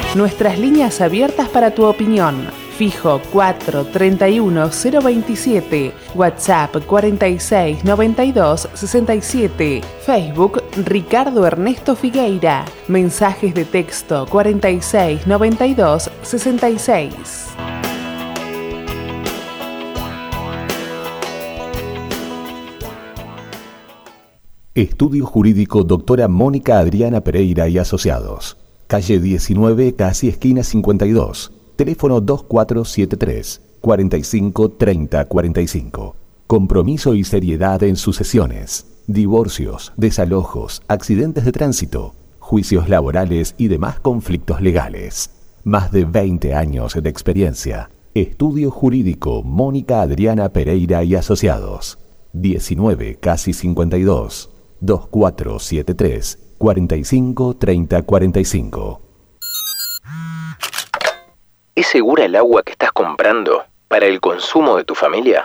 Nuestras líneas abiertas para tu opinión. Fijo 431 027, WhatsApp 46 92 67, Facebook Ricardo Ernesto Figueira, mensajes de texto 46 92 66. Estudio Jurídico Doctora Mónica Adriana Pereira y Asociados. Calle 19, casi esquina 52. Teléfono 2473 45 30 45. Compromiso y seriedad en sucesiones, divorcios, desalojos, accidentes de tránsito, juicios laborales y demás conflictos legales. Más de 20 años de experiencia. Estudio Jurídico Mónica Adriana Pereira y Asociados. 19, casi 52. 2473 45 30 45. ¿Es segura el agua que estás comprando para el consumo de tu familia?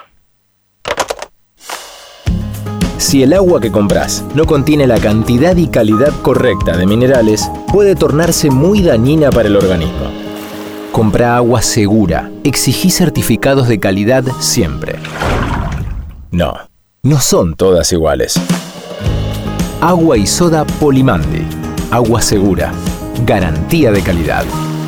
Si el agua que compras no contiene la cantidad y calidad correcta de minerales, puede tornarse muy dañina para el organismo. Compra agua segura. Exigí certificados de calidad siempre. No son todas iguales. Agua y soda Polimandi. Agua segura. Garantía de calidad.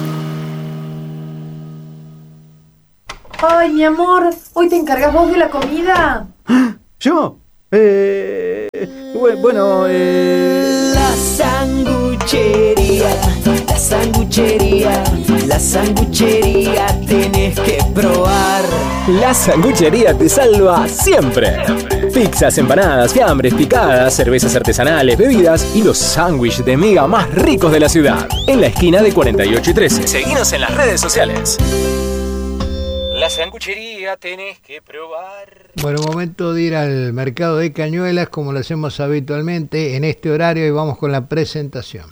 Ay, mi amor, ¿hoy te encargas vos de la comida? ¿Yo? Bueno, La sanguchería, la sanguchería, la sanguchería tenés que probar. La sanguchería te salva siempre. Pizzas, empanadas, fiambres, picadas, cervezas artesanales, bebidas y los sándwiches de miga más ricos de la ciudad. En la esquina de 48 y 13. Seguinos en las redes sociales. La sanguchería tenés que probar. Bueno, momento de ir al mercado de Cañuelas como lo hacemos habitualmente en este horario y vamos con la presentación.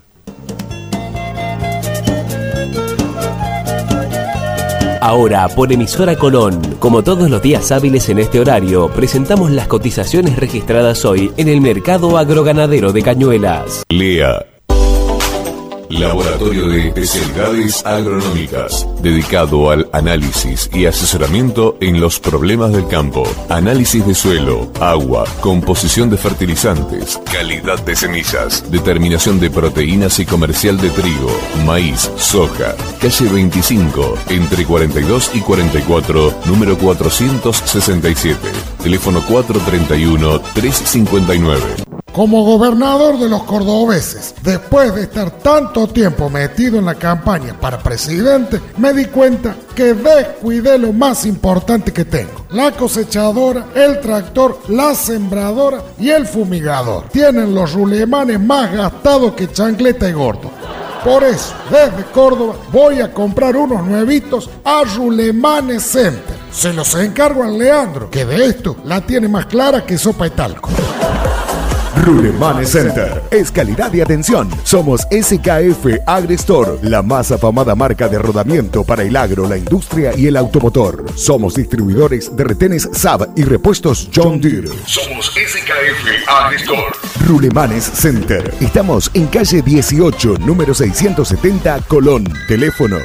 Ahora, por emisora Colón, como todos los días hábiles en este horario, presentamos las cotizaciones registradas hoy en el mercado agroganadero de Cañuelas. Lea. Laboratorio de Especialidades Agronómicas, dedicado al análisis y asesoramiento en los problemas del campo. Análisis de suelo, agua, composición de fertilizantes, calidad de semillas, determinación de proteínas y comercial de trigo, maíz, soja. Calle 25, entre 42 y 44, número 467. Teléfono 431-359. Como gobernador de los cordobeses, después de estar tanto tiempo metido en la campaña para presidente, me di cuenta que descuidé lo más importante que tengo. La cosechadora, el tractor, la sembradora y el fumigador. Tienen los rulemanes más gastados que chancleta y gordo. Por eso, desde Córdoba voy a comprar unos nuevitos a Rulemanes Center. Se los encargo a Leandro, que de esto la tiene más clara que sopa y talco. Rulemanes Center es calidad y atención. Somos SKF AgriStore, la más afamada marca de rodamiento para el agro, la industria y el automotor. Somos distribuidores de retenes Saab y repuestos John Deere. Somos SKF AgriStore. Rulemanes Center. Estamos en calle 18, número 670, Colón. Teléfono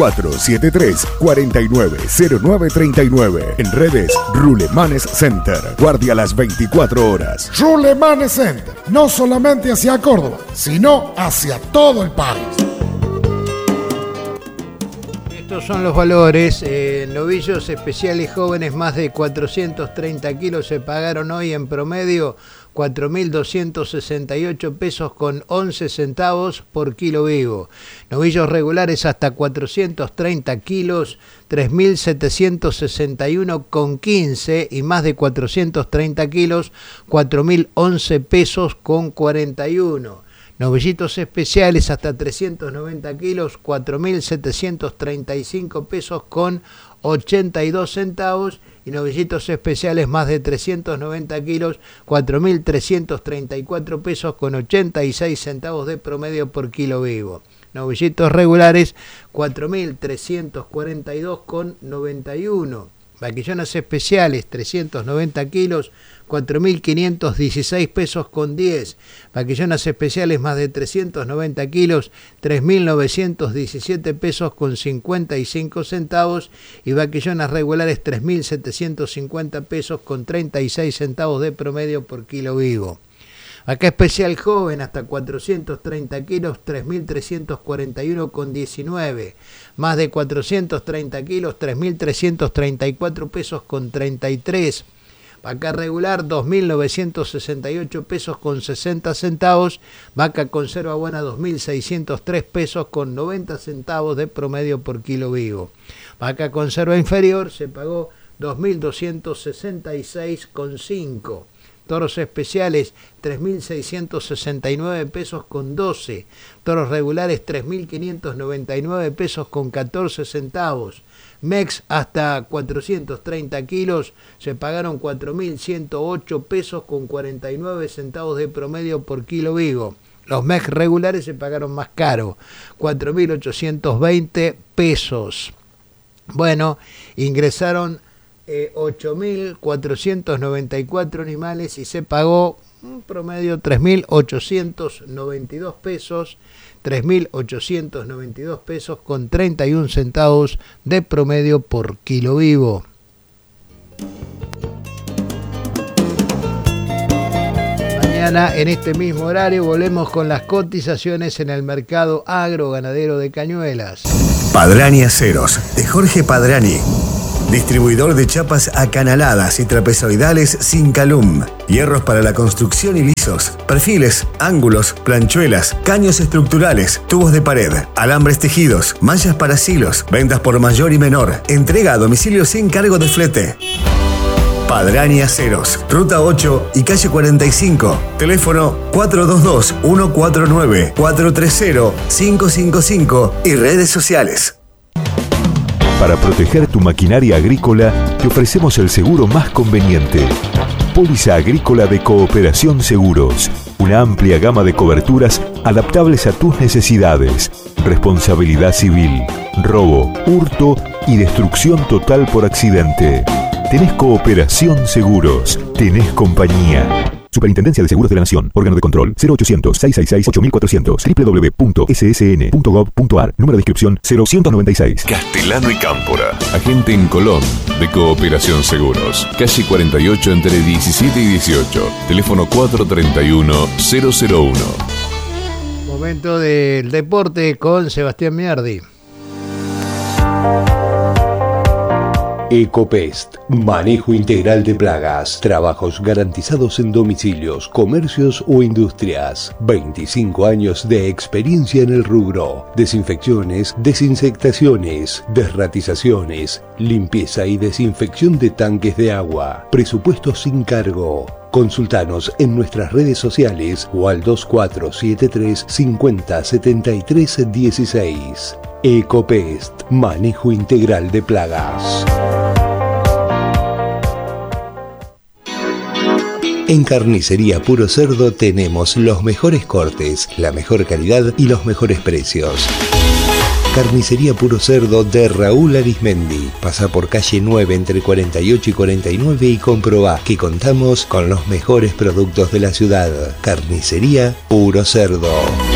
2473-490939. En redes, Rulemanes Center. Guardia las 24 horas. Rulemanes Center. No solamente hacia Córdoba, sino hacia todo el país. Estos son los valores. Novillos especiales jóvenes más de 430 kilos se pagaron hoy en promedio 4.268 pesos con 11 centavos por kilo vivo. Novillos regulares hasta 430 kilos, 3.761 con 15 y más de 430 kilos, 4.011 pesos con 41. Novillitos especiales hasta 390 kilos, 4.735 pesos con 82 centavos. Y novillitos especiales más de 390 kilos, 4.334 pesos con 86 centavos de promedio por kilo vivo. Novillitos regulares, 4.342 con 91. Vaquillonas especiales, 390 kilos, 4.516 pesos con 10. Vaquillonas especiales más de 390 kilos, 3.917 pesos con 55 centavos. Y vaquillonas regulares, 3.750 pesos con 36 centavos de promedio por kilo vivo. Acá especial joven hasta 430 kilos, 3.341 con 19. Más de 430 kilos, 3.334 pesos con 33. Vaca regular, 2.968 pesos con 60 centavos. Vaca conserva buena, 2.603 pesos con 90 centavos de promedio por kilo vivo. Vaca conserva inferior se pagó 2.266 con 5. Toros especiales, 3.669 pesos con 12. Toros regulares, 3.599 pesos con 14 centavos. MEX hasta 430 kilos se pagaron 4.108 pesos con 49 centavos de promedio por kilo vivo. Los MEX regulares se pagaron más caro, 4.820 pesos. Bueno, ingresaron 8.494 animales y se pagó un promedio 3.892 pesos, 3.892 pesos con 31 centavos de promedio por kilo vivo. Mañana en este mismo horario volvemos con las cotizaciones en el mercado agroganadero de Cañuelas. Padrani Aceros, de Jorge Padrani. Distribuidor de chapas acanaladas y trapezoidales sin calum. Hierros para la construcción y lisos. Perfiles, ángulos, planchuelas, caños estructurales, tubos de pared, alambres tejidos, mallas para silos. Ventas por mayor y menor. Entrega a domicilio sin cargo de flete. Padrani Aceros, Ruta 8 y Calle 45. Teléfono 422-149-430-555 y redes sociales. Para proteger tu maquinaria agrícola, te ofrecemos el seguro más conveniente. Póliza Agrícola de Cooperación Seguros. Una amplia gama de coberturas adaptables a tus necesidades. Responsabilidad civil, robo, hurto y destrucción total por accidente. Tenés Cooperación Seguros. Tenés compañía. Superintendencia de Seguros de la Nación. Órgano de control 0800-666-8400. www.ssn.gov.ar. Número de inscripción 0196. Castellano y Cámpora. Agente en Colón de Cooperación Seguros. Calle 48 entre 17 y 18. Teléfono 431-001. Momento del deporte con Sebastián Miardi. Ecopest, manejo integral de plagas, trabajos garantizados en domicilios, comercios o industrias. 25 años de experiencia en el rubro. Desinfecciones, desinsectaciones, desratizaciones, limpieza y desinfección de tanques de agua. Presupuesto sin cargo. Consultanos en nuestras redes sociales o al 2473 50 73 16. Ecopest, manejo integral de plagas. En Carnicería Puro Cerdo tenemos los mejores cortes, la mejor calidad y los mejores precios. Carnicería Puro Cerdo de Raúl Arismendi. Pasa por calle 9 entre 48 y 49 y comprobá que contamos con los mejores productos de la ciudad. Carnicería Puro Cerdo.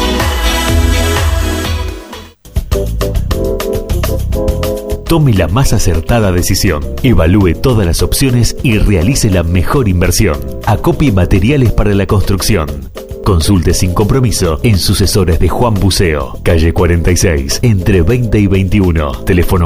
Tome la más acertada decisión. Evalúe todas las opciones y realice la mejor inversión. Acopie materiales para la construcción. Consulte sin compromiso en Sucesores de Juan Buceo, calle 46, entre 20 y 21, teléfono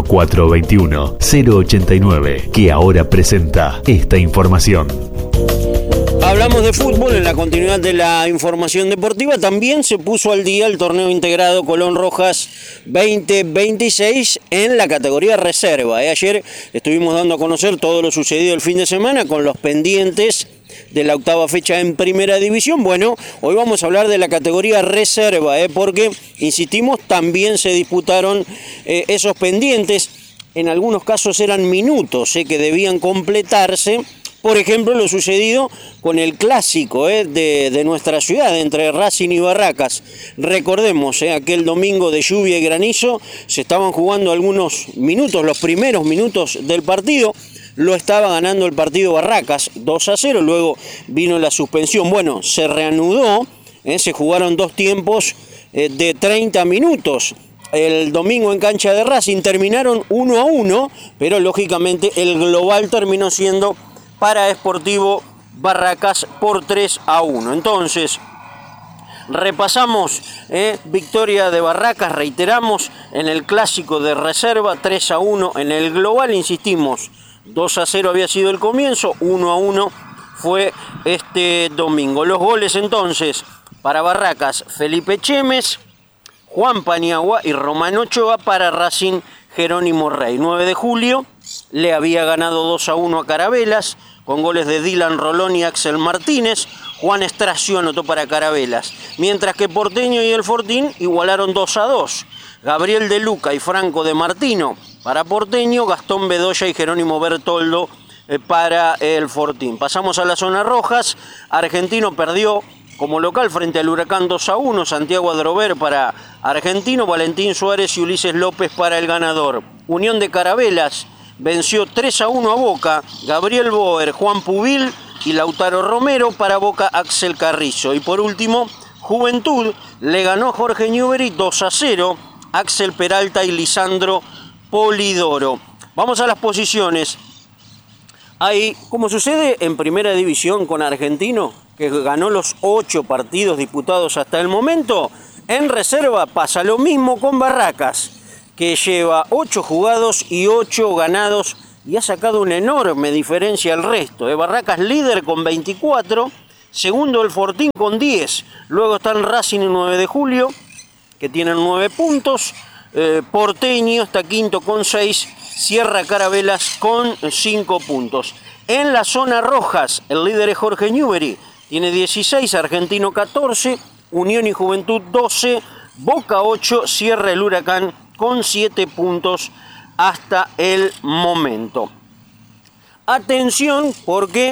421-089, que ahora presenta esta información. Hablamos de fútbol en la continuidad de la información deportiva. También se puso al día el torneo integrado Colón Rojas 2026 en la categoría reserva. Ayer estuvimos dando a conocer todo lo sucedido el fin de semana con los pendientes de la octava fecha en Primera División. Bueno, hoy vamos a hablar de la categoría reserva, porque, insistimos, también se disputaron esos pendientes. En algunos casos eran minutos que debían completarse. Por ejemplo, lo sucedido con el clásico de nuestra ciudad, entre Racing y Barracas. Recordemos, aquel domingo de lluvia y granizo, se estaban jugando algunos minutos, los primeros minutos del partido. lo estaba ganando el partido Barracas 2-0, luego vino la suspensión. Bueno, se reanudó, se jugaron 2 tiempos de 30 minutos. El domingo en cancha de Racing terminaron 1-1, pero lógicamente el global terminó siendo para Sportivo Barracas por 3-1. Entonces, repasamos victoria de Barracas, reiteramos, en el clásico de reserva, 3-1 en el global, insistimos, 2-0 había sido el comienzo, 1-1 fue este domingo. Los goles entonces para Barracas, Felipe Chemes, Juan Paniagua y Román Ochoa. Para Racing, Jerónimo Rey. 9 de julio le había ganado 2-1 a Carabelas, con goles de Dylan Rolón y Axel Martínez. Juan Estracio anotó para Carabelas, mientras que Porteño y el Fortín igualaron 2-2. Gabriel de Luca y Franco de Martino para Porteño, Gastón Bedoya y Jerónimo Bertoldo para el Fortín. Pasamos a las zonas rojas. Argentino perdió como local frente al Huracán 2-1, Santiago Adrover para Argentino, Valentín Suárez y Ulises López para el ganador. Unión de Carabelas venció 3-1 a Boca, Gabriel Boer, Juan Pubil y Lautaro Romero. Para Boca, Axel Carrizo. Y por último, Juventud le ganó Jorge Newbery 2-0, Axel Peralta y Lisandro Polidoro. Vamos a las posiciones. Hay, como sucede en Primera División con Argentino, que ganó los 8 partidos disputados hasta el momento, en reserva pasa lo mismo con Barracas, que lleva 8 jugados y 8 ganados y ha sacado una enorme diferencia al resto. Barracas líder con 24, segundo el Fortín con 10, luego están Racing y 9 de julio, que tienen 9 puntos, Porteño está quinto con 6, cierra Carabelas con 5 puntos. En las zonas rojas, el líder es Jorge Newbery, tiene 16, Argentino 14, Unión y Juventud 12, Boca 8, cierra el Huracán con 7 puntos hasta el momento. Atención, porque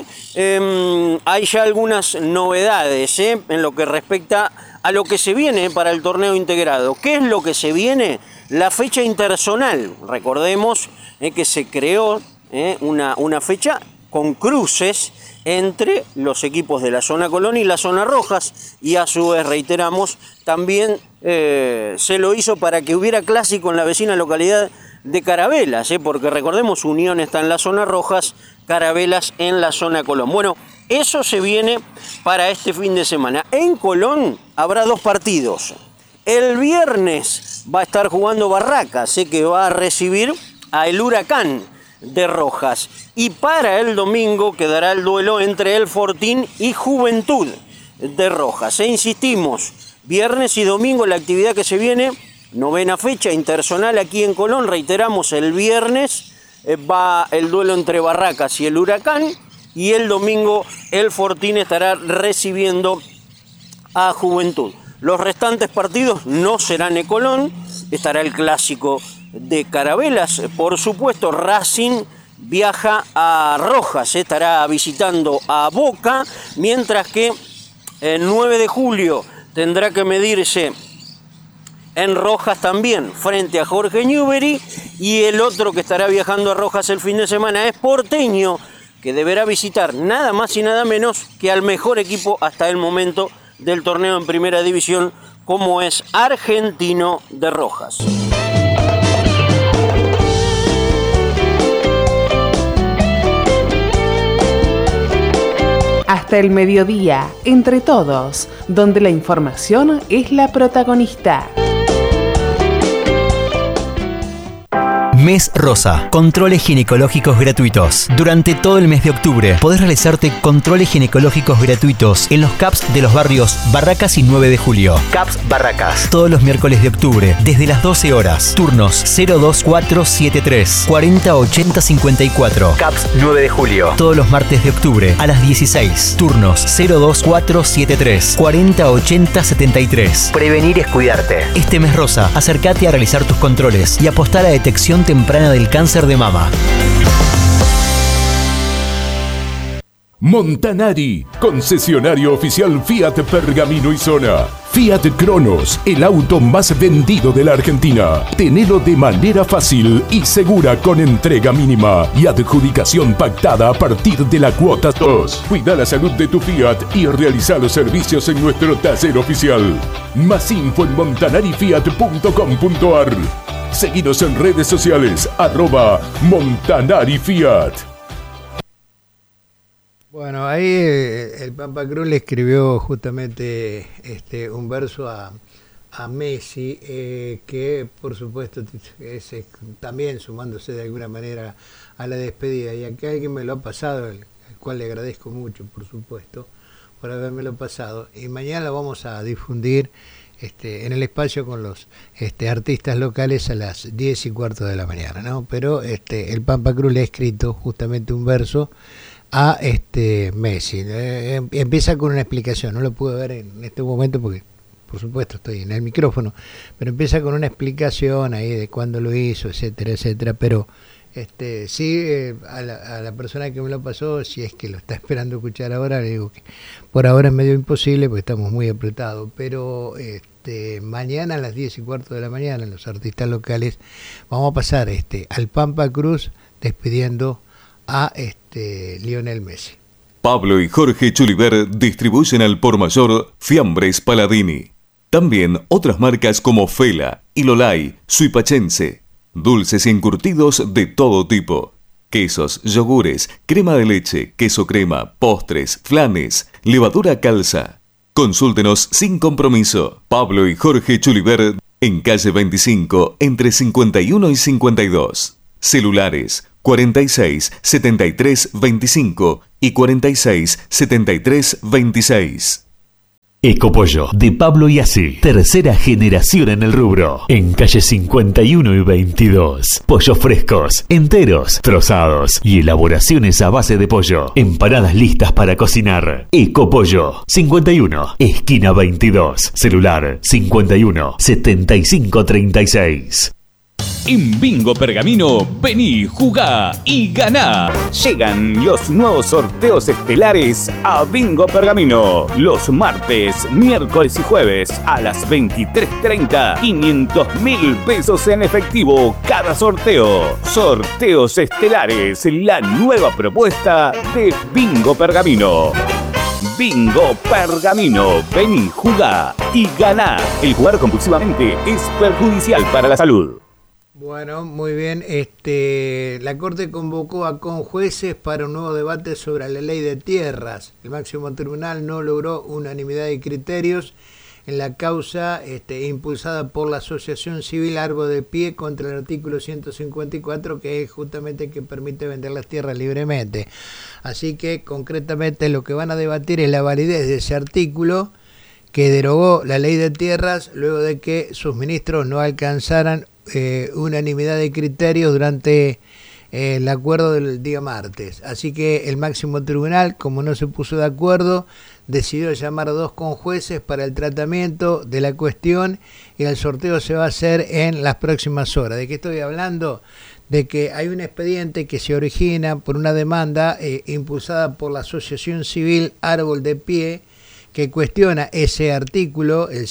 hay ya algunas novedades en lo que respecta a lo que se viene para el torneo integrado. ¿Qué es lo que se viene? La fecha interzonal. Recordemos que se creó una fecha con cruces entre los equipos de la zona Colón y la zona Rojas, y a su vez, reiteramos, también se lo hizo para que hubiera clásico en la vecina localidad de Carabelas, porque recordemos, Unión está en la zona Rojas, Carabelas en la zona Colón. Bueno, eso se viene para este fin de semana. En Colón habrá 2 partidos. El viernes va a estar jugando Barracas, que va a recibir a el Huracán de Rojas. Y para el domingo quedará el duelo entre el Fortín y Juventud de Rojas. Insistimos, viernes y domingo la actividad que se viene, 9ª fecha interzonal aquí en Colón. Reiteramos, el viernes va el duelo entre Barracas y el Huracán, y el domingo el Fortín estará recibiendo a Juventud. Los restantes partidos no serán en Colón, estará el clásico de Carabelas, por supuesto. Racing viaja a Rojas, estará visitando a Boca, mientras que el 9 de julio tendrá que medirse en Rojas también frente a Jorge Newbery, y el otro que estará viajando a Rojas el fin de semana es Porteño, que deberá visitar nada más y nada menos que al mejor equipo hasta el momento del torneo en Primera División, como es Argentino de Rojas. Hasta el mediodía, entre todos, donde la información es la protagonista. Mes Rosa. Controles ginecológicos gratuitos. Durante todo el mes de octubre podés realizarte controles ginecológicos gratuitos en los CAPS de los barrios Barracas y 9 de julio. CAPS Barracas. Todos los miércoles de octubre, desde las 12 horas. Turnos 02473 4080 54. CAPS 9 de julio. Todos los martes de octubre, a las 16. Turnos 02473 4080 73. Prevenir es cuidarte. Este mes rosa, acércate a realizar tus controles y apostar a la detección temprana del cáncer de mama. Montanari, concesionario oficial Fiat Pergamino y Zona. Fiat Cronos, el auto más vendido de la Argentina. Tenelo de manera fácil y segura con entrega mínima y adjudicación pactada a partir de la cuota 2. Cuida la salud de tu Fiat y realiza los servicios en nuestro taller oficial. Más info en montanarifiat.com.ar. Seguinos en redes sociales, @MontanariFiat. Bueno, ahí el Pampa Cruz le escribió justamente un verso a Messi, que por supuesto es también sumándose de alguna manera a la despedida. Y acá alguien me lo ha pasado, al cual le agradezco mucho, por supuesto, por habérmelo pasado. Y mañana lo vamos a difundir en el espacio con los artistas locales a las 10:15 de la mañana, ¿no? Pero el Pampa Cruz le ha escrito justamente un verso a Messi. Empieza con una explicación, no lo pude ver en este momento porque por supuesto estoy en el micrófono, pero empieza con una explicación ahí de cuándo lo hizo, etcétera, etcétera, pero sí, a la persona que me lo pasó, si es que lo está esperando escuchar ahora, le digo que por ahora es medio imposible porque estamos muy apretados, pero mañana a las 10:15 de la mañana, los artistas locales, vamos a pasar al Pampa Cruz despidiendo a Lionel Messi. Pablo y Jorge Chuliver distribuyen al por mayor Fiambres Paladini. También otras marcas como Fela, Ilolay, Suipachense. Dulces y encurtidos de todo tipo. Quesos, yogures, crema de leche, queso crema, postres, flanes, levadura calza. Consúltenos sin compromiso. Pablo y Jorge Chuliver en calle 25 entre 51 y 52. Celulares 46 73 25 y 46 73 26. Ecopollo, de Pablo y Así. Tercera generación en el rubro. En calle 51 y 22. Pollos frescos, enteros, trozados y elaboraciones a base de pollo. Empanadas listas para cocinar. Ecopollo, 51, esquina 22. Celular 51 75 36. En Bingo Pergamino, vení, jugá y ganá. Llegan los nuevos sorteos estelares a Bingo Pergamino. Los martes, miércoles y jueves a las 23:30, 500.000 pesos en efectivo cada sorteo. Sorteos estelares, la nueva propuesta de Bingo Pergamino. Bingo Pergamino, vení, jugá y ganá. El jugar compulsivamente es perjudicial para la salud. Bueno, muy bien. La Corte convocó a conjueces para un nuevo debate sobre la ley de tierras. El máximo tribunal no logró unanimidad de criterios en la causa impulsada por la Asociación Civil Árbol de Pie contra el artículo 154, que es justamente que permite vender las tierras libremente. Así que concretamente lo que van a debatir es la validez de ese artículo que derogó la ley de tierras luego de que sus ministros no alcanzaran unanimidad de criterios durante el acuerdo del día martes. Así que el máximo tribunal, como no se puso de acuerdo, decidió llamar a 2 conjueces para el tratamiento de la cuestión y el sorteo se va a hacer en las próximas horas. ¿De qué estoy hablando? De que hay un expediente que se origina por una demanda impulsada por la Asociación Civil Árbol de Pie, que cuestiona ese artículo, el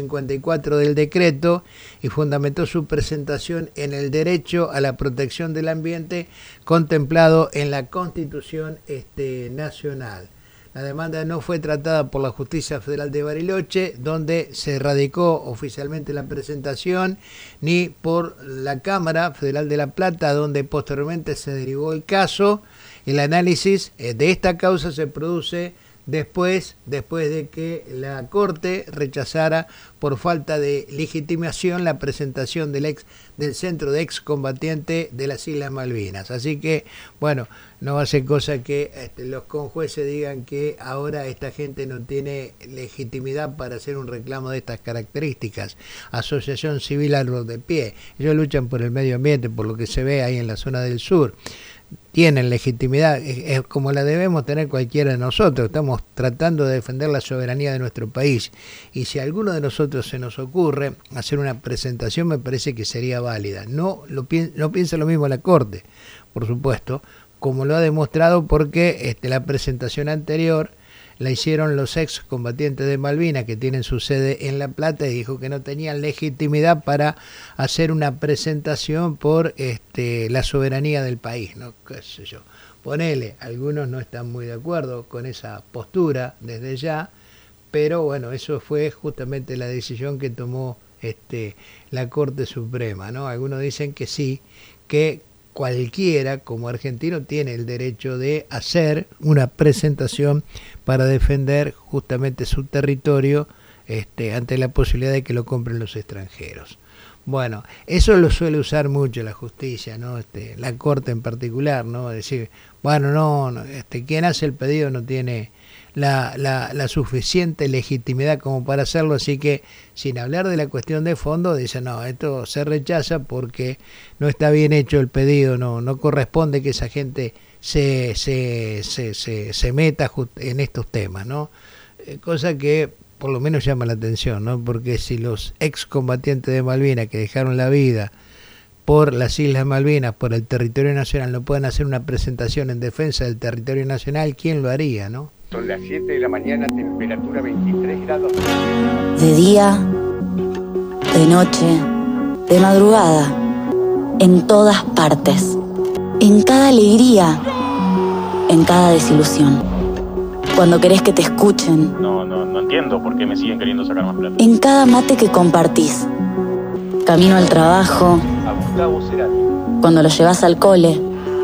154 del decreto, y fundamentó su presentación en el derecho a la protección del ambiente contemplado en la Constitución nacional. La demanda no fue tratada por la Justicia Federal de Bariloche, donde se radicó oficialmente la presentación, ni por la Cámara Federal de La Plata, donde posteriormente se derivó el caso. El análisis de esta causa se produce después de que la Corte rechazara por falta de legitimación la presentación del Centro de Excombatiente de las Islas Malvinas. Así que, bueno, no va a ser cosa que los conjueces digan que ahora esta gente no tiene legitimidad para hacer un reclamo de estas características. Asociación Civil Árbol de Pie, ellos luchan por el medio ambiente, por lo que se ve ahí en la zona del sur. Tienen legitimidad, es como la debemos tener cualquiera de nosotros. Estamos tratando de defender la soberanía de nuestro país, y si a alguno de nosotros se nos ocurre hacer una presentación, me parece que sería válida. No piensa lo mismo la Corte, por supuesto, como lo ha demostrado porque la presentación anterior la hicieron los excombatientes de Malvinas que tienen su sede en La Plata, y dijo que no tenían legitimidad para hacer una presentación por la soberanía del país, ¿no? Qué sé yo. Ponele, algunos no están muy de acuerdo con esa postura desde ya, pero bueno, eso fue justamente la decisión que tomó la Corte Suprema, ¿no? Algunos dicen que sí, que cualquiera como argentino tiene el derecho de hacer una presentación para defender justamente su territorio ante la posibilidad de que lo compren los extranjeros. Bueno, eso lo suele usar mucho la justicia, ¿no? La Corte en particular, ¿no? Decir, bueno, no, quien hace el pedido no tiene la suficiente legitimidad como para hacerlo, así que sin hablar de la cuestión de fondo, dice no, esto se rechaza porque no está bien hecho el pedido, no corresponde que esa gente se meta en estos temas, ¿no? Cosa que por lo menos llama la atención, ¿no? Porque si los excombatientes de Malvinas que dejaron la vida por las Islas Malvinas, por el territorio nacional, no pueden hacer una presentación en defensa del territorio nacional, ¿quién lo haría, no? Son las 7 de la mañana, temperatura 23 grados. De día, de noche, de madrugada, en todas partes, en cada alegría, en cada desilusión. Cuando querés que te escuchen. No entiendo por qué me siguen queriendo sacar más plata. En cada mate que compartís. Camino al trabajo. A Gustavo Cerati. Cuando lo llevas al cole.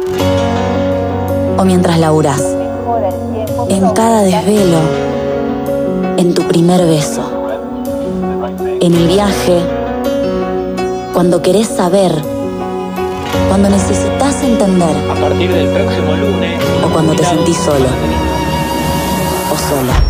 O mientras laburás. En cada desvelo. En tu primer beso. En el viaje. Cuando querés saber. Cuando necesitas entender. A partir del próximo lunes. O cuando te sentís solo. O sola.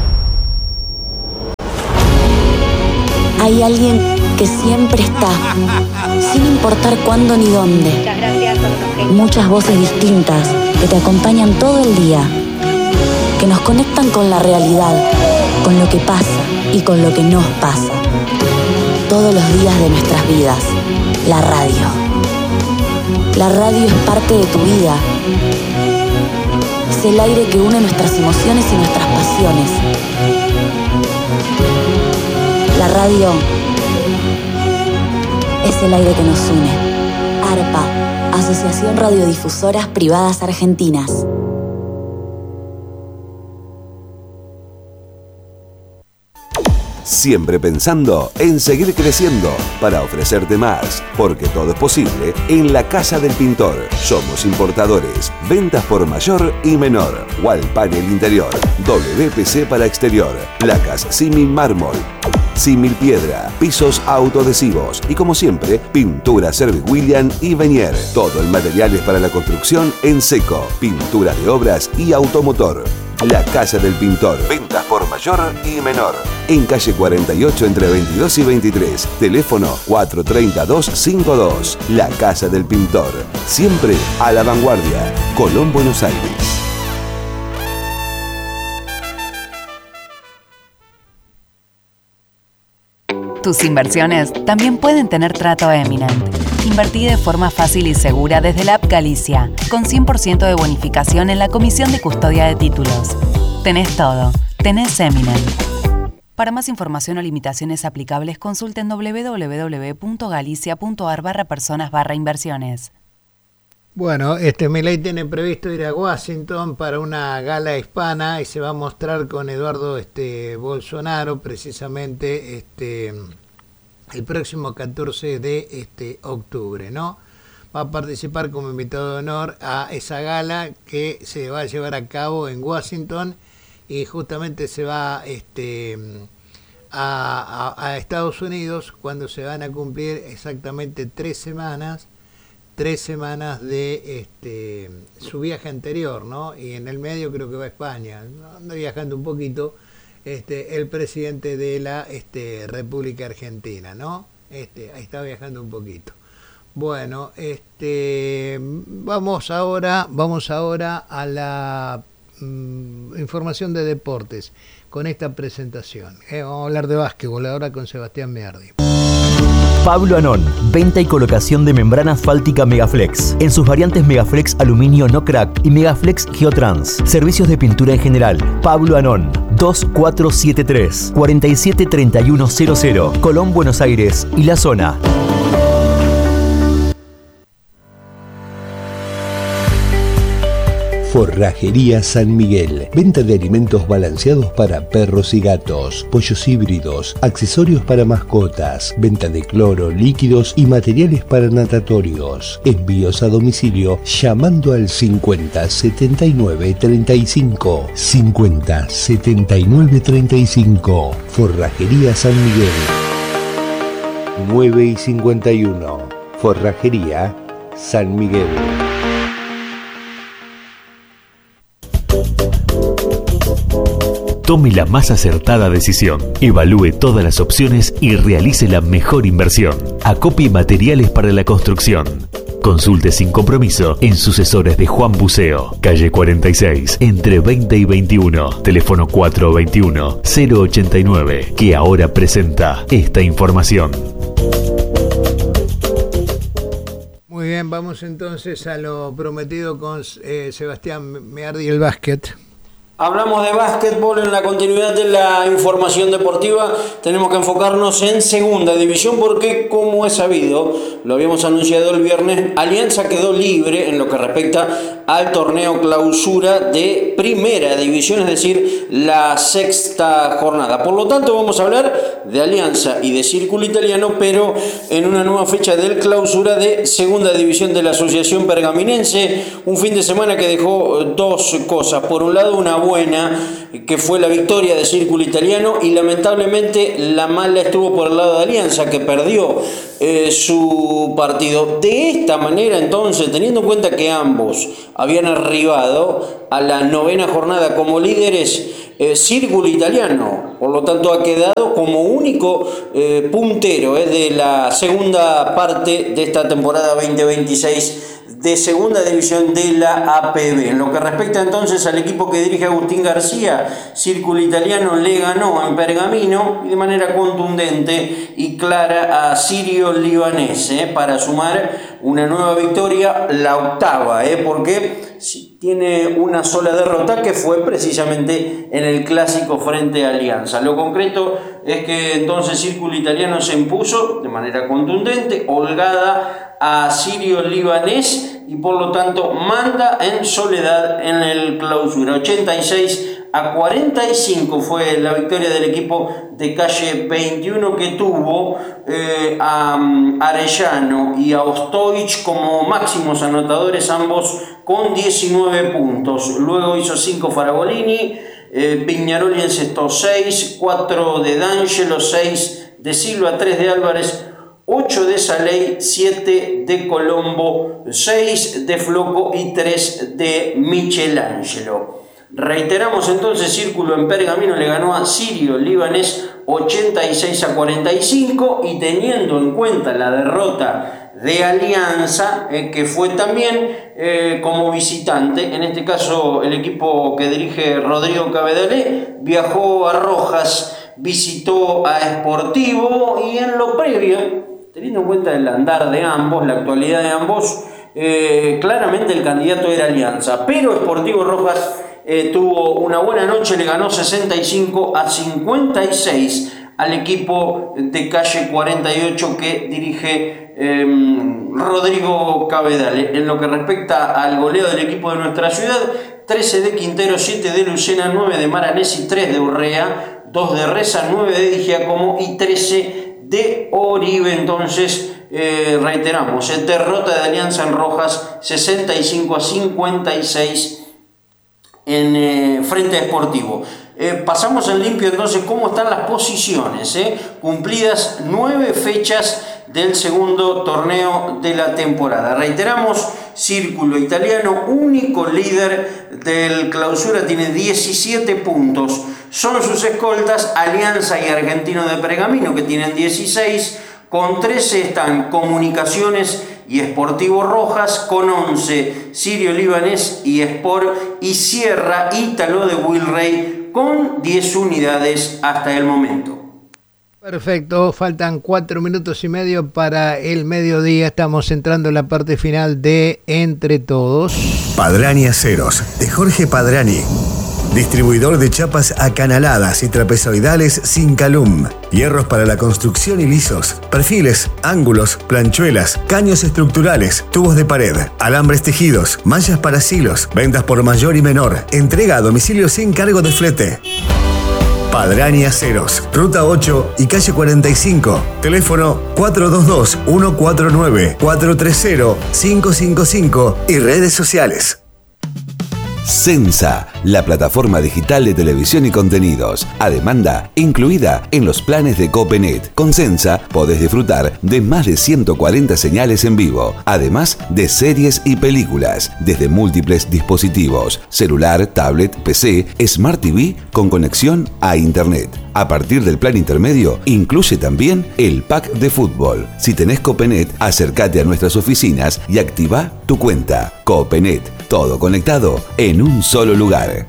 Hay alguien que siempre está, sin importar cuándo ni dónde. Muchas voces distintas que te acompañan todo el día, que nos conectan con la realidad, con lo que pasa y con lo que nos pasa. Todos los días de nuestras vidas. La radio. La radio es parte de tu vida. Es el aire que une nuestras emociones y nuestras pasiones. La radio es el aire que nos une. ARPA, Asociación Radiodifusoras Privadas Argentinas. Siempre pensando en seguir creciendo para ofrecerte más, porque todo es posible en la Casa del Pintor. Somos importadores, ventas por mayor y menor, wall panel interior, WPC para exterior, placas símil mármol, símil piedra, pisos autoadhesivos y como siempre, pintura Service William y Venier. Todo el material es para la construcción en seco, pintura de obras y automotor. La Casa del Pintor. Ventas por mayor y menor. En calle 48 entre 22 y 23. Teléfono 430-252. La Casa del Pintor. Siempre a la vanguardia. Colón, Buenos Aires. Tus inversiones también pueden tener trato eminent. Invertí de forma fácil y segura desde la app Galicia, con 100% de bonificación en la comisión de custodia de títulos. Tenés todo. Tenés Eminent. Para más información o limitaciones aplicables, consulten www.galicia.ar/personas/inversiones. Bueno, Milei tiene previsto ir a Washington para una gala hispana y se va a mostrar con Eduardo Bolsonaro precisamente el próximo 14 de octubre, ¿no? Va a participar como invitado de honor a esa gala que se va a llevar a cabo en Washington y justamente se va a Estados Unidos cuando se van a cumplir exactamente 3 semanas de su viaje anterior, ¿no? Y en el medio creo que va a España, anda viajando un poquito el presidente de la República Argentina, ¿no? Ahí está viajando un poquito. Bueno, vamos ahora a la información de deportes con esta presentación. Vamos a hablar de básquetbol ahora con Sebastián Meardi. Pablo Anón, venta y colocación de membrana asfáltica Megaflex, en sus variantes Megaflex Aluminio No Crack y Megaflex Geotrans. Servicios de pintura en general. Pablo Anón, 2473 473100, Colón, Buenos Aires y la zona. Forrajería San Miguel. Venta de alimentos balanceados para perros y gatos, pollos híbridos, accesorios para mascotas, venta de cloro, líquidos y materiales para natatorios. Envíos a domicilio llamando al 50 79 35. 50 79 35. Forrajería San Miguel. 9 y 51. Forrajería San Miguel. Tome la más acertada decisión. Evalúe todas las opciones y realice la mejor inversión. Acopie materiales para la construcción. Consulte sin compromiso en sucesores de Juan Buceo, calle 46, entre 20 y 21, teléfono 421-089, que ahora presenta esta información. Muy bien, vamos entonces a lo prometido con Sebastián Meardi y el básquet. Hablamos de básquetbol en la continuidad de la información deportiva. Tenemos que enfocarnos en segunda división porque, como es sabido, lo habíamos anunciado el viernes, Alianza quedó libre en lo que respecta al torneo clausura de primera división, es decir, la sexta jornada. Por lo tanto, vamos a hablar de Alianza y de Círculo Italiano, pero en una nueva fecha del clausura de segunda división de la Asociación Pergaminense. Un fin de semana que dejó dos cosas. Por un lado, una buena, que fue la victoria de Círculo Italiano, y lamentablemente la mala estuvo por el lado de Alianza, que perdió su partido. De esta manera, entonces, teniendo en cuenta que ambos habían arribado a la novena jornada como líderes, Círculo Italiano, por lo tanto, ha quedado como único puntero de la segunda parte de esta temporada 2026 de segunda división de la APB. En lo que respecta entonces al equipo que dirige Agustín García, Círculo Italiano le ganó en Pergamino y de manera contundente y clara a Sirio Libanés para sumar una nueva victoria, la octava, porque tiene una sola derrota, que fue precisamente en el clásico frente a Alianza. Lo concreto es que entonces Círculo Italiano se impuso de manera contundente, holgada, a Sirio Libanés, y por lo tanto manda en soledad en el clausura. 86-45 fue la victoria del equipo de calle 21, que tuvo a Arellano y a Ostoich como máximos anotadores, ambos con 19 puntos. Luego hizo 5 Faragolini, Pignaroli encestó 6, 4 de D'Angelo, 6 de Silva, 3 de Álvarez, 8 de Saley, 7 de Colombo, 6 de Floco y 3 de Michelangelo. Reiteramos entonces, Círculo en Pergamino le ganó a Sirio Libanés 86-45, y teniendo en cuenta la derrota de Alianza, que fue también como visitante, en este caso el equipo que dirige Rodrigo Cabedalé viajó a Rojas, visitó a Sportivo, y en lo previo, teniendo en cuenta el andar de ambos, la actualidad de ambos, claramente el candidato era Alianza, pero Sportivo Rojas tuvo una buena noche, le ganó 65-56 al equipo de calle 48 que dirige Rodrigo Cabedal. En lo que respecta al goleo del equipo de nuestra ciudad, 13 de Quintero, 7 de Lucena, 9 de Maranesi, 3 de Urrea, 2 de Reza, 9 de Di Giacomo y 13 de Oribe. Entonces, reiteramos, derrota de Alianza en Rojas 65-56 en frente a Sportivo. Pasamos en limpio entonces cómo están las posiciones, cumplidas 9 fechas del segundo torneo de la temporada. Reiteramos, Círculo Italiano, único líder del clausura, tiene 17 puntos. Son sus escoltas Alianza y Argentino de Pergamino, que tienen 16. Con 13 están Comunicaciones y Sportivo Rojas, con 11 Sirio Libanés y Sport, y cierra Ítalo de Wilrey con 10 unidades hasta el momento. Perfecto, faltan 4 minutos y medio para el mediodía. Estamos entrando en la parte final de Entre Todos. Padrani Aceros, de Jorge Padrani. Distribuidor de chapas acanaladas y trapezoidales sin calum. Hierros para la construcción y lisos. Perfiles, ángulos, planchuelas, caños estructurales, tubos de pared, alambres tejidos, manchas para silos. Ventas por mayor y menor. Entrega a domicilio sin cargo de flete. Padrani Aceros, Ruta 8 y Calle 45. Teléfono 422-149-430-555 y redes sociales. Sensa, la plataforma digital de televisión y contenidos, a demanda incluida en los planes de Copenet. Con Sensa podés disfrutar de más de 140 señales en vivo, además de series y películas, desde múltiples dispositivos, celular, tablet, PC, Smart TV con conexión a Internet. A partir del plan intermedio, incluye también el pack de fútbol. Si tenés Copenet, acércate a nuestras oficinas y activa tu cuenta. Copenet, todo conectado en un solo lugar.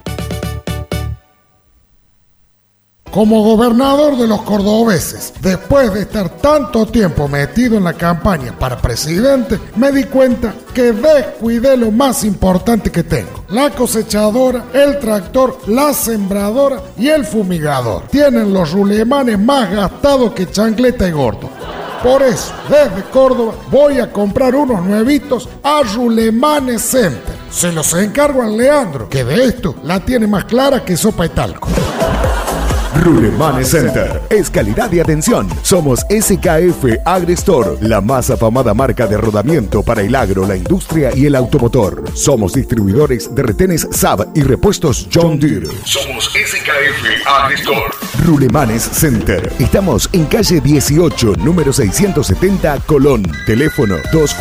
Como gobernador de los cordobeses, después de estar tanto tiempo metido en la campaña para presidente, me di cuenta que descuidé lo más importante que tengo. La cosechadora, el tractor, la sembradora y el fumigador. Tienen los rulemanes más gastados que chancleta y gordo. Por eso, desde Córdoba voy a comprar unos nuevitos a Rulemanes Center. Se los encargo a Leandro, que de esto la tiene más clara que sopa y talco. Rulemanes Center es calidad y atención. Somos SKF Agrestore, la más afamada marca de rodamiento para el agro, la industria y el automotor. Somos distribuidores de retenes Saab y repuestos John Deere. Somos SKF Agrestore. Rulemanes Center. Estamos en calle 18, número 670, Colón. Teléfono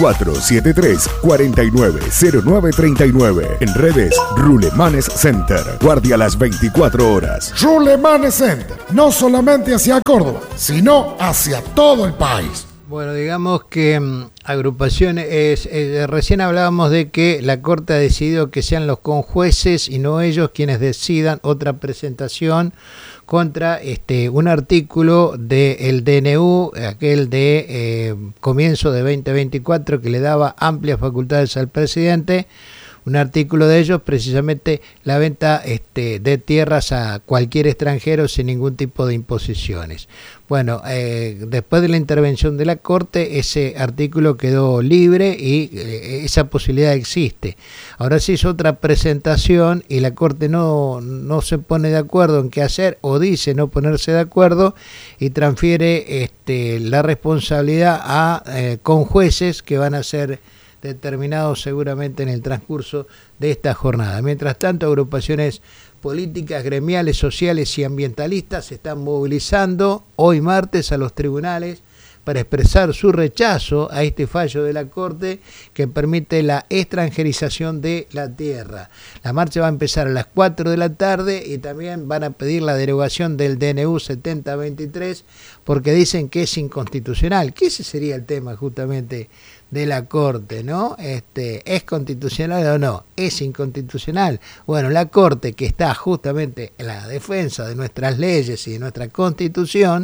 2473-490939. En redes, Rulemanes Center. Guardia las 24 horas. Rulemanes Center, no solamente hacia Córdoba, sino hacia todo el país. Bueno, digamos que agrupaciones, recién hablábamos de que la Corte ha decidido que sean los conjueces y no ellos quienes decidan otra presentación contra un artículo del DNU, aquel de comienzo de 2024, que le daba amplias facultades al presidente. Un artículo de ellos, precisamente la venta de tierras a cualquier extranjero sin ningún tipo de imposiciones. Bueno, después de la intervención de la Corte, ese artículo quedó libre y esa posibilidad existe. Ahora se hizo otra presentación y la Corte no se pone de acuerdo en qué hacer, o dice no ponerse de acuerdo, y transfiere la responsabilidad a conjueces que van a ser determinados seguramente en el transcurso de esta jornada. Mientras tanto, agrupaciones políticas, gremiales, sociales y ambientalistas se están movilizando hoy martes a los tribunales para expresar su rechazo a este fallo de la Corte que permite la extranjerización de la tierra. La marcha va a empezar a las 4 de la tarde y también van a pedir la derogación del DNU 7023 porque dicen que es inconstitucional, que ese sería el tema justamente de la Corte, ¿no? ¿Es constitucional o no? ¿Es inconstitucional? Bueno, la Corte, que está justamente en la defensa de nuestras leyes y de nuestra Constitución,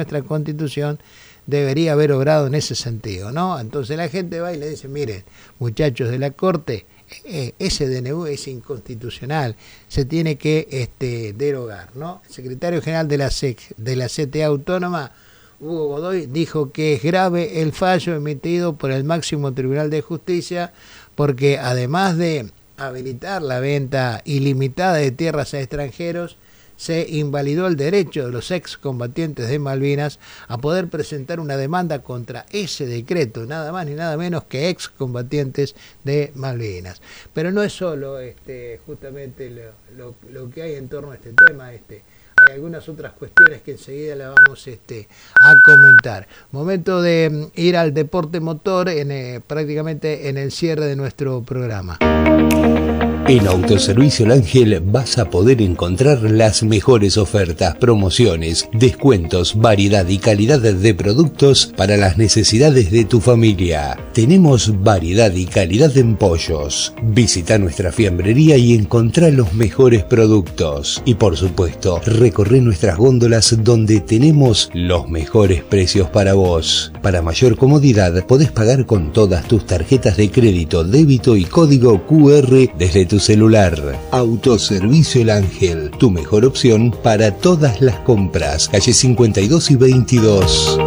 debería haber obrado en ese sentido, ¿no? Entonces la gente va y le dice, miren, muchachos de la Corte, ese DNU es inconstitucional, se tiene que derogar, ¿no? El secretario general de la CTA Autónoma, Hugo Godoy, dijo que es grave el fallo emitido por el máximo Tribunal de Justicia porque además de habilitar la venta ilimitada de tierras a extranjeros, se invalidó el derecho de los excombatientes de Malvinas a poder presentar una demanda contra ese decreto, nada más ni nada menos que excombatientes de Malvinas. Pero no es solo justamente lo que hay en torno a este tema, hay algunas otras cuestiones que enseguida la vamos a comentar. Momento de ir al deporte motor prácticamente en el cierre de nuestro programa. En Autoservicio El Ángel vas a poder encontrar las mejores ofertas, promociones, descuentos, variedad y calidad de productos para las necesidades de tu familia. Tenemos variedad y calidad en pollos. Visita nuestra fiambrería y encontrá los mejores productos. Y por supuesto, recorre nuestras góndolas donde tenemos los mejores precios para vos. Para mayor comodidad, podés pagar con todas tus tarjetas de crédito, débito y código QR desde tu celular. Autoservicio El Ángel, tu mejor opción para todas las compras. Calle 52 y 22.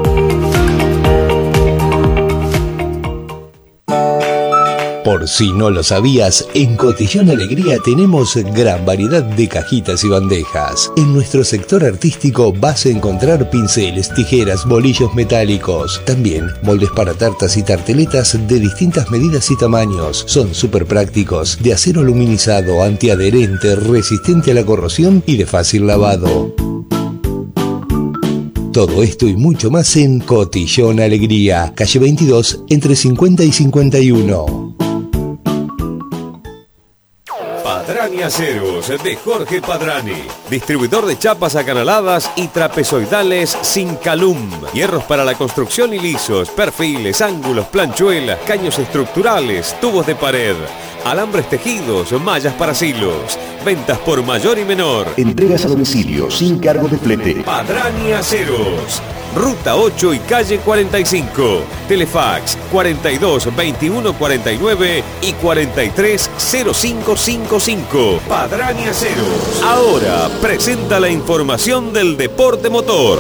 Por si no lo sabías, en Cotillón Alegría tenemos gran variedad de cajitas y bandejas. En nuestro sector artístico vas a encontrar pinceles, tijeras, bolillos metálicos. También moldes para tartas y tarteletas de distintas medidas y tamaños. Son súper prácticos, de acero aluminizado, antiadherente, resistente a la corrosión y de fácil lavado. Todo esto y mucho más en Cotillón Alegría, calle 22, entre 50 y 51. Padrani Aceros de Jorge Padrani, distribuidor de chapas acanaladas y trapezoidales sin calum, hierros para la construcción y lisos, perfiles, ángulos, planchuelas, caños estructurales, tubos de pared, alambres tejidos, mallas para silos, ventas por mayor y menor. Entregas a domicilio sin cargo de flete. Padrani Aceros, Ruta 8 y calle 45, Telefax 42 21 49 y 43 0555. Padrani Aceros. Ahora presenta la información del deporte motor.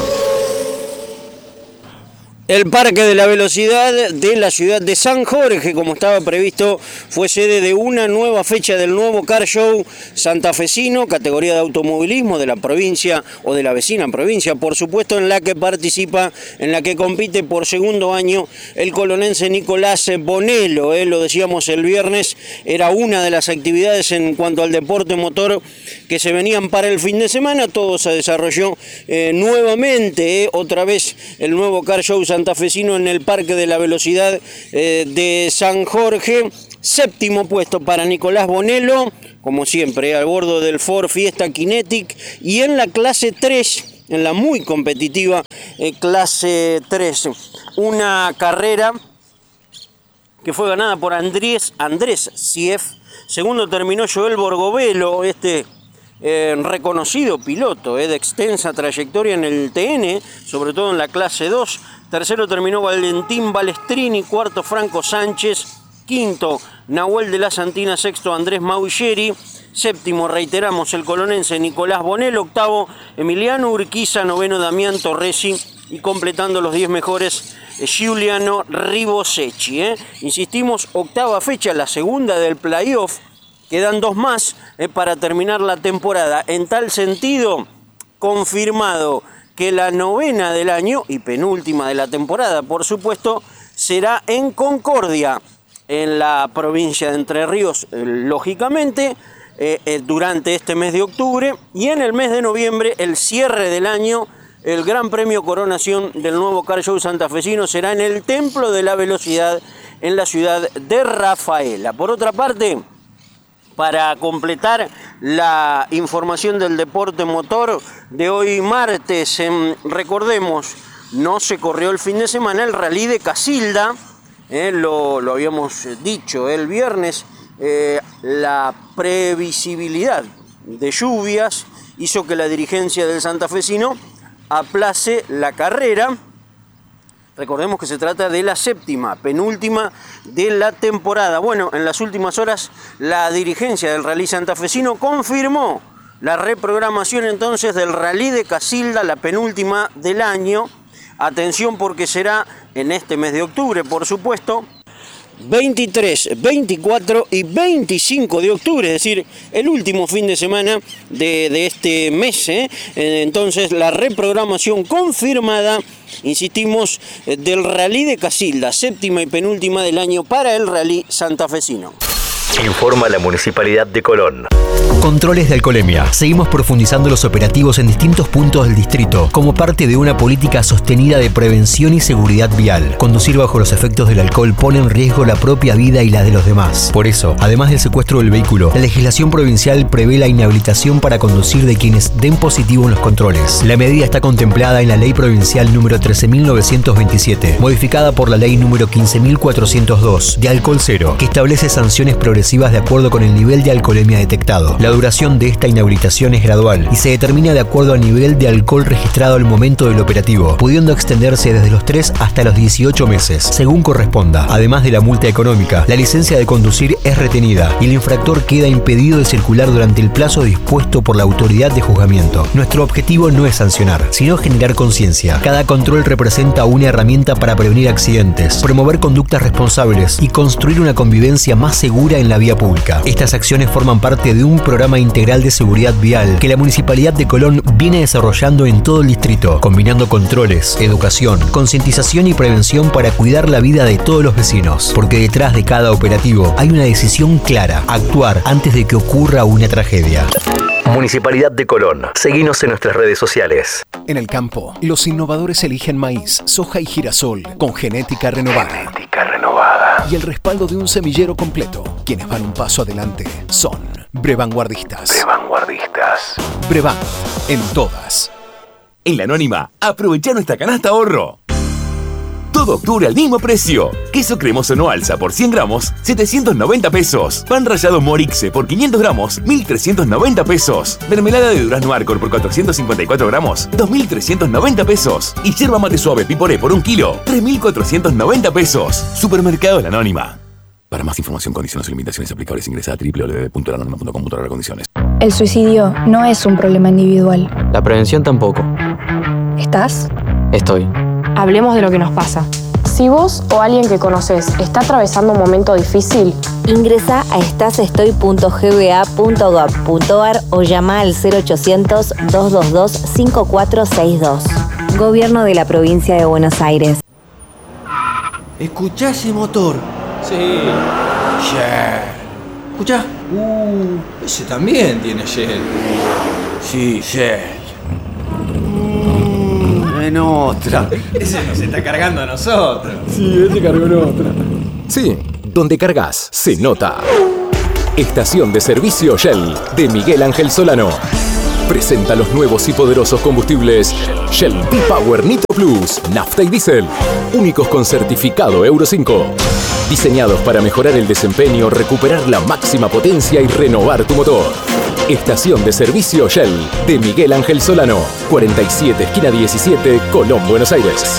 El Parque de la Velocidad de la ciudad de San Jorge, como estaba previsto, fue sede de una nueva fecha del nuevo Car Show santafesino, categoría de automovilismo de la provincia o de la vecina provincia, por supuesto, en la que participa, en la que compite por segundo año el colonense Nicolás Bonello. Lo decíamos el viernes, era una de las actividades en cuanto al deporte motor que se venían para el fin de semana. Todo se desarrolló nuevamente, otra vez el nuevo Car Show santafesino en el Parque de la Velocidad de San Jorge. Séptimo puesto para Nicolás Bonello, como siempre, a bordo del Ford Fiesta Kinetic, y en la clase 3, en la muy competitiva clase 3, una carrera que fue ganada por Andrés Sief. Segundo terminó Joel Borgovelo, reconocido piloto de extensa trayectoria en el TN, sobre todo en la clase 2. Tercero terminó Valentín Balestrini, cuarto Franco Sánchez, quinto Nahuel de la Santina, sexto Andrés Maugieri, séptimo, reiteramos, el colonense Nicolás Bonello, octavo Emiliano Urquiza, noveno Damián Torresi y completando los 10 mejores Giuliano Ribosecchi. Insistimos, octava fecha, la segunda del playoff. Quedan 2 más para terminar la temporada. En tal sentido, confirmado que la novena del año y penúltima de la temporada, por supuesto, será en Concordia, en la provincia de Entre Ríos, lógicamente, durante este mes de octubre, y en el mes de noviembre, el cierre del año, el Gran Premio Coronación del nuevo Car Show santafesino será en el Templo de la Velocidad en la ciudad de Rafaela. Por otra parte, para completar la información del deporte motor de hoy martes, recordemos, no se corrió el fin de semana el Rally de Casilda, lo habíamos dicho el viernes, la previsibilidad de lluvias hizo que la dirigencia del santafesino aplace la carrera. Recordemos que se trata de la séptima, penúltima de la temporada. Bueno, en las últimas horas la dirigencia del Rally santafesino confirmó la reprogramación entonces del Rally de Casilda, la penúltima del año. Atención, porque será en este mes de octubre, por supuesto, 23, 24 y 25 de octubre, es decir, el último fin de semana de este mes. Entonces, la reprogramación confirmada, insistimos, del Rally de Casilda, séptima y penúltima del año para el Rally santafesino. Informa la Municipalidad de Colón. Controles de alcoholemia. Seguimos profundizando los operativos en distintos puntos del distrito como parte de una política sostenida de prevención y seguridad vial. Conducir bajo los efectos del alcohol pone en riesgo la propia vida y la de los demás. Por eso, además del secuestro del vehículo, la legislación provincial prevé la inhabilitación para conducir de quienes den positivo en los controles. La medida está contemplada en la Ley Provincial número 13.927, modificada por la Ley número 15.402 de alcohol cero, que establece sanciones progresivas de acuerdo con el nivel de alcoholemia detectado. tratamiento. La duración de esta inhabilitación es gradual y se determina de acuerdo al nivel de alcohol registrado al momento del operativo, pudiendo extenderse desde los 3 hasta los 18 meses, según corresponda. Además de la multa económica, la licencia de conducir es retenida y el infractor queda impedido de circular durante el plazo dispuesto por la autoridad de juzgamiento. Nuestro objetivo no es sancionar, sino generar conciencia. Cada control representa una herramienta para prevenir accidentes, promover conductas responsables y construir una convivencia más segura en la vía pública. Estas acciones forman parte de un programa integral de seguridad vial que la Municipalidad de Colón viene desarrollando en todo el distrito, combinando controles, educación, concientización y prevención para cuidar la vida de todos los vecinos. Porque detrás de cada operativo hay una decisión clara: actuar antes de que ocurra una tragedia. Municipalidad de Colón. Seguinos en nuestras redes sociales. En el campo, los innovadores eligen maíz, soja y girasol con genética renovada. Y el respaldo de un semillero completo. Quienes van un paso adelante son Brevanguardistas. Brevan, en todas. En La Anónima, aprovecha nuestra canasta ahorro. Todo octubre al mismo precio. Queso cremoso no alza por 100 gramos, 790 pesos. Pan rallado Morixe por 500 gramos, 1.390 pesos. Mermelada de durazno Arcor por 454 gramos, 2.390 pesos. Y yerba mate suave Piporé por 1 kilo, 3.490 pesos. Supermercado La Anónima. Para más información, condiciones y limitaciones aplicables, ingresa a www.lanonima.com.ar/condiciones. El suicidio no es un problema individual. La prevención tampoco. ¿Estás? Estoy. Hablemos de lo que nos pasa. Si vos o alguien que conoces está atravesando un momento difícil, ingresa a estasestoy.gba.gov.ar o llama al 0800-222-5462. Gobierno de la Provincia de Buenos Aires. ¿Escuchá ese motor? Sí. Shell. ¿Escuchá? Ese también tiene Shell. Sí, Shell. En otra. Ese nos está cargando a nosotros. Sí, ese cargó en otra. Sí, donde cargas se nota. Estación de servicio Shell de Miguel Ángel Solano. Presenta los nuevos y poderosos combustibles Shell V-Power Nitro Plus, nafta y diésel, únicos con certificado Euro 5. Diseñados para mejorar el desempeño, recuperar la máxima potencia y renovar tu motor. Estación de servicio Shell de Miguel Ángel Solano, 47 esquina 17, Colón, Buenos Aires.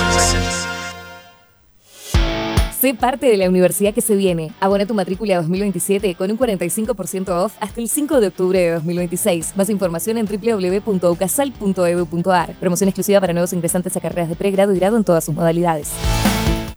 Sé parte de la universidad que se viene. Abona tu matrícula 2027 con un 45% off hasta el 5 de octubre de 2026. Más información en www.ucasal.edu.ar. Promoción exclusiva para nuevos ingresantes a carreras de pregrado y grado en todas sus modalidades.